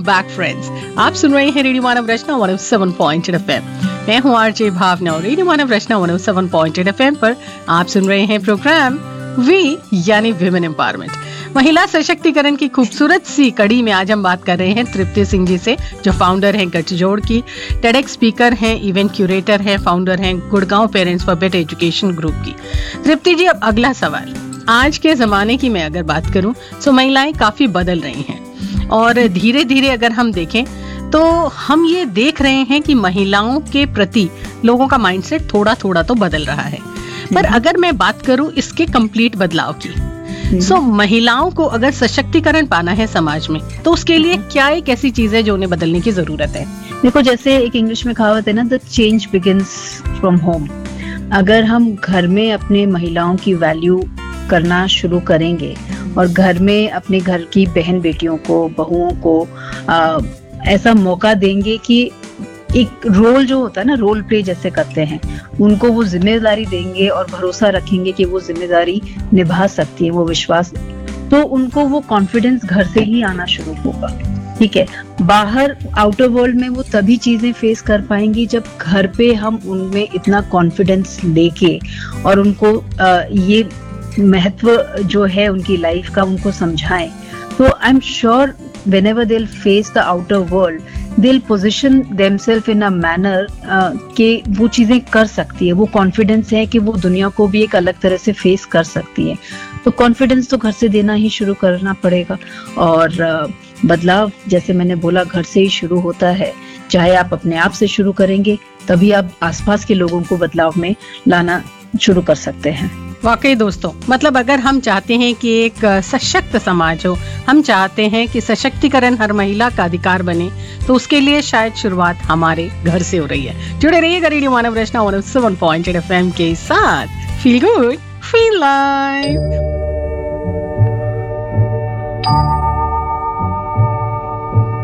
Back friends. आप सुन रहे हैं रेडियो मानव रचना 107.8 एफएम। मैं हूं आरजे भावना और रेडियो मानव रचना 107.8 एफएम पर आप सुन रहे हैं प्रोग्राम वी यानी विमेन एम्पावरमेंट, महिला सशक्तिकरण की खूबसूरत सी कड़ी में आज हम बात कर रहे हैं तृप्ति सिंह जी से, जो फाउंडर हैं गठजोड़ की, टेडेक्स स्पीकर हैं, इवेंट क्यूरेटर हैं, फाउंडर हैं Gurgaon parents for better education group की। तृप्ति जी, अब अगला सवाल, आज के जमाने की मैं अगर बात करूं तो महिलाएं काफी बदल रही हैं और धीरे धीरे अगर हम देखें तो हम ये देख रहे हैं कि महिलाओं के प्रति लोगों का माइंडसेट थोड़ा थोड़ा तो बदल रहा है। पर अगर मैं बात करूं इसके कंप्लीट बदलाव की, महिलाओं को अगर सशक्तिकरण पाना है समाज में तो उसके लिए क्या एक ऐसी चीज है जो उन्हें बदलने की जरूरत है? देखो, जैसे एक इंग्लिश में कहावत है ना, the change begins from home. अगर हम घर में अपने महिलाओं की वैल्यू करना शुरू करेंगे और घर में अपने घर की बहन बेटियों को, बहुओं को ऐसा मौका देंगे कि एक रोल जो होता है ना, रोल प्ले जैसे करते हैं, उनको वो जिम्मेदारी देंगे और भरोसा रखेंगे कि वो जिम्मेदारी निभा सकती है, वो विश्वास, तो उनको वो कॉन्फिडेंस घर से ही आना शुरू होगा। ठीक है, बाहर आउटर वर्ल्ड में वो तभी चीजें फेस कर पाएंगी जब घर पे हम उनमें इतना कॉन्फिडेंस लेके और उनको ये महत्व जो है उनकी लाइफ का उनको समझाएं। तो I am sure whenever they'll face the outer world, they'll position themselves in a manner कि वो चीजें कर सकती है, वो कॉन्फिडेंस है कि वो दुनिया को भी एक अलग तरह से फेस कर सकती है। तो कॉन्फिडेंस तो घर से देना ही शुरू करना पड़ेगा और बदलाव जैसे मैंने बोला घर से ही शुरू होता है। चाहे आप अपने आप से शुरू करेंगे तभी आप आसपास के लोगों को बदलाव में लाना शुरू कर सकते हैं। वाकई दोस्तों, मतलब अगर हम चाहते हैं कि एक सशक्त समाज हो, हम चाहते हैं कि सशक्तिकरण हर महिला का अधिकार बने, तो उसके लिए शायद शुरुआत हमारे घर से हो रही है। जुड़े रहिएगा रेडियो मानव रचना 107.8 एफएम के साथ। Feel good, feel live.